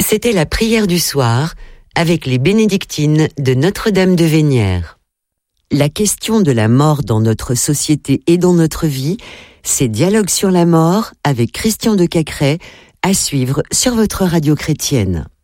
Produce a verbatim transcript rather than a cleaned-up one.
C'était la prière du soir avec les bénédictines de Notre-Dame de Vénières. La question de la mort dans notre société et dans notre vie, c'est Dialogue sur la mort avec Christian de Cacrès, à suivre sur votre radio chrétienne.